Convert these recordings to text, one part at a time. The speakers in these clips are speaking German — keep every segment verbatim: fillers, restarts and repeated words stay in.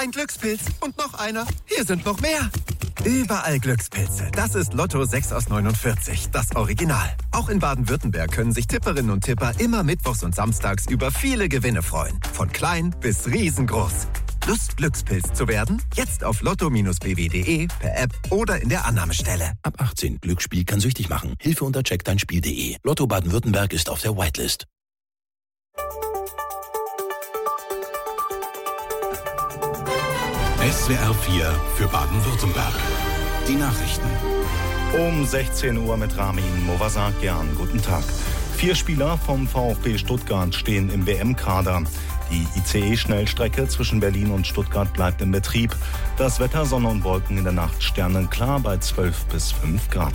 ein Glückspilz und noch einer. Hier sind noch mehr. Überall Glückspilze. Das ist Lotto sechs aus neunundvierzig, das Original. Auch in Baden-Württemberg können sich Tipperinnen und Tipper immer mittwochs und samstags über viele Gewinne freuen. Von klein bis riesengroß. Lust, Glückspilz zu werden? Jetzt auf lotto b w punkt de, per App oder in der Annahmestelle. Ab achtzehn. Glücksspiel kann süchtig machen. Hilfe unter check dein spiel punkt de. Lotto Baden-Württemberg ist auf der Whitelist. S W R vier für Baden-Württemberg. Die Nachrichten. Um sechzehn Uhr mit Ramin Movasakian. Guten Tag. Vier Spieler vom VfB Stuttgart stehen im W M-Kader. Die I C E-Schnellstrecke zwischen Berlin und Stuttgart bleibt in Betrieb. Das Wetter, Sonne und Wolken in der Nacht sternenklar bei zwölf bis fünf Grad.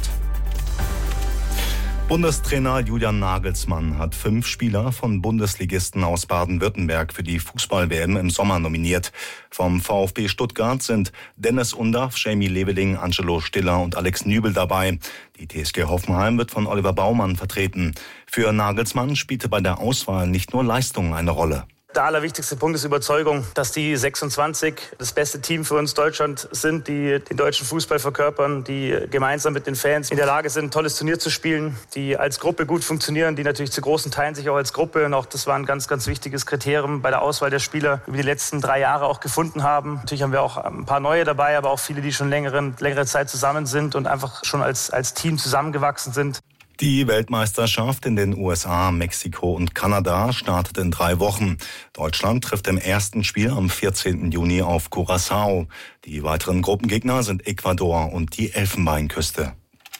Bundestrainer Julian Nagelsmann hat fünf Spieler von Bundesligisten aus Baden-Württemberg für die Fußball-W M im Sommer nominiert. Vom VfB Stuttgart sind Dennis Undaff, Jamie Leveling, Angelo Stiller und Alex Nübel dabei. Die T S G Hoffenheim wird von Oliver Baumann vertreten. Für Nagelsmann spielte bei der Auswahl nicht nur Leistung eine Rolle. Der allerwichtigste Punkt ist Überzeugung, dass die sechsundzwanzig das beste Team für uns Deutschland sind, die den deutschen Fußball verkörpern, die gemeinsam mit den Fans in der Lage sind, ein tolles Turnier zu spielen, die als Gruppe gut funktionieren, die natürlich zu großen Teilen sich auch als Gruppe, und auch das war ein ganz, ganz wichtiges Kriterium bei der Auswahl der Spieler, über die letzten drei Jahre auch gefunden haben. Natürlich haben wir auch ein paar neue dabei, aber auch viele, die schon längere, längere Zeit zusammen sind und einfach schon als, als Team zusammengewachsen sind. Die Weltmeisterschaft in den U S A, Mexiko und Kanada startet in drei Wochen. Deutschland trifft im ersten Spiel am vierzehnten Juni auf Curaçao. Die weiteren Gruppengegner sind Ecuador und die Elfenbeinküste.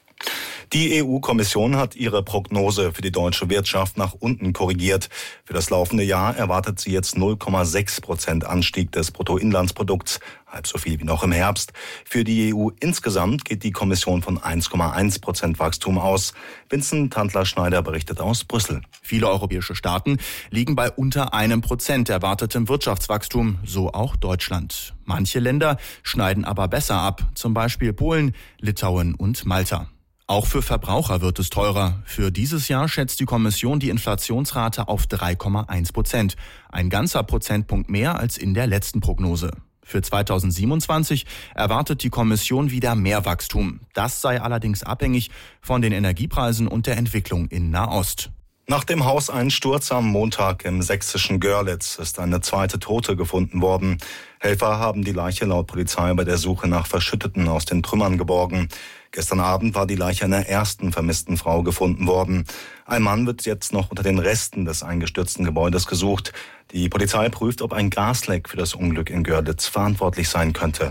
Die E U-Kommission hat ihre Prognose für die deutsche Wirtschaft nach unten korrigiert. Für das laufende Jahr erwartet sie jetzt null Komma sechs Prozent Anstieg des Bruttoinlandsprodukts, halb so viel wie noch im Herbst. Für die E U insgesamt geht die Kommission von eins Komma eins Prozent Wachstum aus. Vincent Tantler-Schneider berichtet aus Brüssel. Viele europäische Staaten liegen bei unter einem Prozent erwartetem Wirtschaftswachstum, so auch Deutschland. Manche Länder schneiden aber besser ab, zum Beispiel Polen, Litauen und Malta. Auch für Verbraucher wird es teurer. Für dieses Jahr schätzt die Kommission die Inflationsrate auf drei Komma eins Prozent. Ein ganzer Prozentpunkt mehr als in der letzten Prognose. Für zweitausendsiebenundzwanzig erwartet die Kommission wieder mehr Wachstum. Das sei allerdings abhängig von den Energiepreisen und der Entwicklung in Nahost. Nach dem Hauseinsturz am Montag im sächsischen Görlitz ist eine zweite Tote gefunden worden. Helfer haben die Leiche laut Polizei bei der Suche nach Verschütteten aus den Trümmern geborgen. Gestern Abend war die Leiche einer ersten vermissten Frau gefunden worden. Ein Mann wird jetzt noch unter den Resten des eingestürzten Gebäudes gesucht. Die Polizei prüft, ob ein Gasleck für das Unglück in Görlitz verantwortlich sein könnte.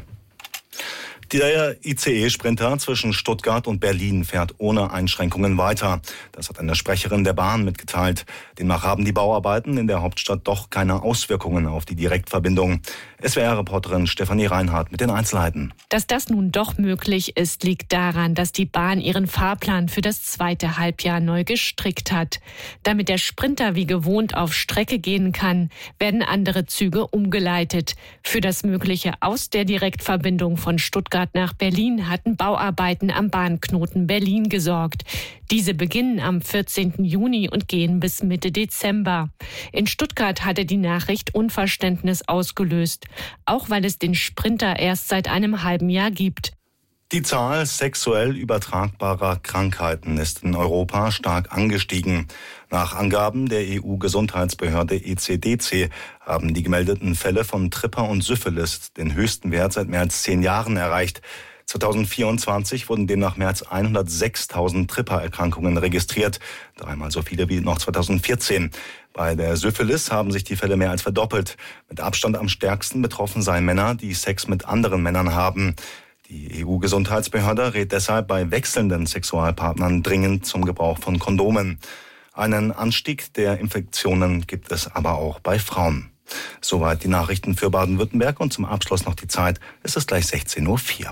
Der I C E-Sprinter zwischen Stuttgart und Berlin fährt ohne Einschränkungen weiter. Das hat eine Sprecherin der Bahn mitgeteilt. Demnach haben die Bauarbeiten in der Hauptstadt doch keine Auswirkungen auf die Direktverbindung. S W R-Reporterin Stefanie Reinhardt mit den Einzelheiten. Dass das nun doch möglich ist, liegt daran, dass die Bahn ihren Fahrplan für das zweite Halbjahr neu gestrickt hat. Damit der Sprinter wie gewohnt auf Strecke gehen kann, werden andere Züge umgeleitet. Für das mögliche Aus der Direktverbindung von Stuttgart nach Berlin hatten Bauarbeiten am Bahnknoten Berlin gesorgt. Diese beginnen am vierzehnten Juni und gehen bis Mitte Dezember. In Stuttgart hatte die Nachricht Unverständnis ausgelöst, auch weil es den Sprinter erst seit einem halben Jahr gibt. Die Zahl sexuell übertragbarer Krankheiten ist in Europa stark angestiegen. Nach Angaben der E U-Gesundheitsbehörde E C D C haben die gemeldeten Fälle von Tripper und Syphilis den höchsten Wert seit mehr als zehn Jahren erreicht. zweitausendvierundzwanzig wurden demnach mehr als hundertsechstausend Tripper-Erkrankungen registriert, dreimal so viele wie noch zweitausendvierzehn. Bei der Syphilis haben sich die Fälle mehr als verdoppelt. Mit Abstand am stärksten betroffen seien Männer, die Sex mit anderen Männern haben. Die E U-Gesundheitsbehörde rät deshalb bei wechselnden Sexualpartnern dringend zum Gebrauch von Kondomen. Einen Anstieg der Infektionen gibt es aber auch bei Frauen. Soweit die Nachrichten für Baden-Württemberg und zum Abschluss noch die Zeit. Es ist gleich sechzehn Uhr vier.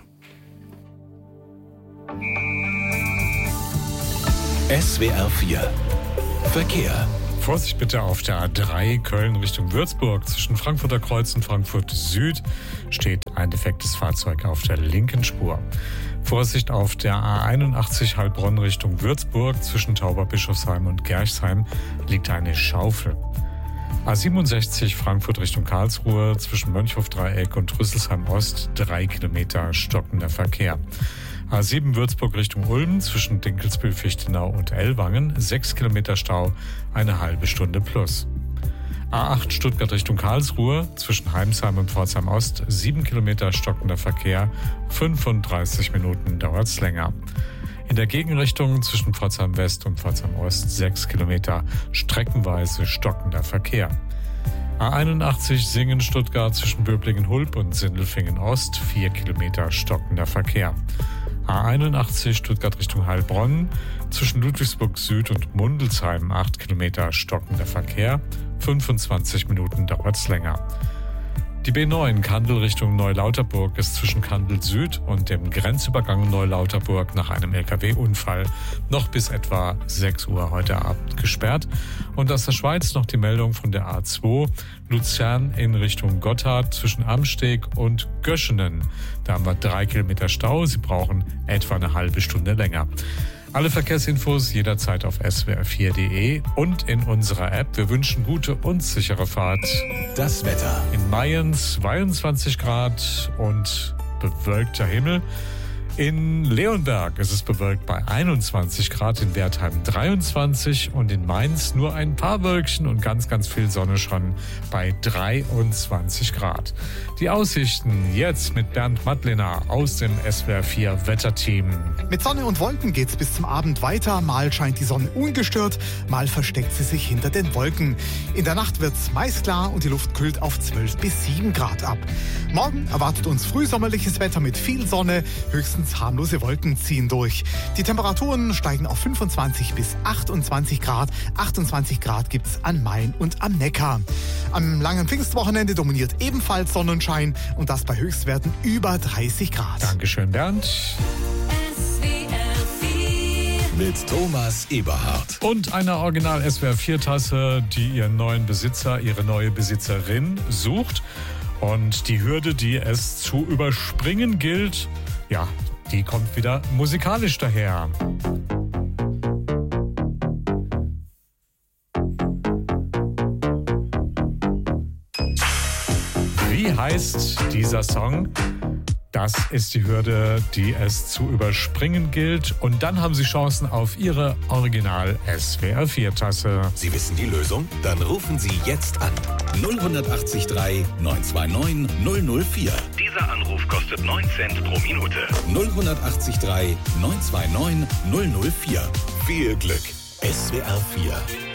S W R vier Verkehr. Vorsicht bitte auf der A drei Köln Richtung Würzburg. Zwischen Frankfurter Kreuz und Frankfurt Süd steht ein defektes Fahrzeug auf der linken Spur. Vorsicht auf der A einundachtzig Heilbronn Richtung Würzburg. Zwischen Tauberbischofsheim und Gerchsheim liegt eine Schaufel. A siebenundsechzig Frankfurt Richtung Karlsruhe zwischen Mönchhofdreieck und Rüsselsheim Ost drei Kilometer stockender Verkehr. A sieben Würzburg Richtung Ulm zwischen Dinkelsbühl-Fichtenau und Ellwangen sechs Kilometer Stau, eine halbe Stunde plus. A acht Stuttgart Richtung Karlsruhe zwischen Heimsheim und Pforzheim Ost sieben Kilometer stockender Verkehr, fünfunddreißig Minuten dauert's länger. In der Gegenrichtung zwischen Pforzheim West und Pforzheim Ost sechs Kilometer streckenweise stockender Verkehr. A einundachtzig Singen-Stuttgart zwischen Böblingen-Hulb und Sindelfingen Ost vier Kilometer stockender Verkehr. A einundachtzig Stuttgart Richtung Heilbronn zwischen Ludwigsburg Süd und Mundelsheim acht Kilometer stockender Verkehr, fünfundzwanzig Minuten dauert's länger. Die B neun Kandel Richtung Neulauterburg ist zwischen Kandel Süd und dem Grenzübergang Neulauterburg nach einem L K W-Unfall noch bis etwa sechs Uhr heute Abend gesperrt. Und aus der Schweiz noch die Meldung von der A zwei Luzern in Richtung Gotthard zwischen Amsteg und Göschenen. Da haben wir drei Kilometer Stau. Sie brauchen etwa eine halbe Stunde länger. Alle Verkehrsinfos jederzeit auf S W R vier punkt de und in unserer App. Wir wünschen gute und sichere Fahrt. Das Wetter. In Mayen zweiundzwanzig Grad und bewölkter Himmel. In Leonberg ist es bewölkt bei einundzwanzig Grad, in Wertheim dreiundzwanzig und in Mainz nur ein paar Wölkchen und ganz, ganz viel Sonne schon bei dreiundzwanzig Grad. Die Aussichten jetzt mit Bernd Madlener aus dem S W R vier Wetterteam. Mit Sonne und Wolken geht's bis zum Abend weiter. Mal scheint die Sonne ungestört, mal versteckt sie sich hinter den Wolken. In der Nacht wird's meist klar und die Luft kühlt auf zwölf bis sieben Grad ab. Morgen erwartet uns frühsommerliches Wetter mit viel Sonne, höchstens harmlose Wolken ziehen durch. Die Temperaturen steigen auf fünfundzwanzig bis achtundzwanzig Grad. achtundzwanzig Grad gibt's an Main und am Neckar. Am langen Pfingstwochenende dominiert ebenfalls Sonnenschein und das bei Höchstwerten über dreißig Grad. Dankeschön, Bernd. Mit Thomas Eberhardt. Und eine Original S W R vier Tasse, die ihren neuen Besitzer, ihre neue Besitzerin sucht. Und die Hürde, die es zu überspringen gilt, ja, die kommt wieder musikalisch daher. Wie heißt dieser Song? Das ist die Hürde, die es zu überspringen gilt. Und dann haben Sie Chancen auf Ihre Original S W R vier Tasse. Sie wissen die Lösung? Dann rufen Sie jetzt an. null acht drei neun zwei neun null null vier. Dieser Anruf kostet neun Cent pro Minute. null acht drei neun zwei neun null null vier. Viel Glück. S W R vier.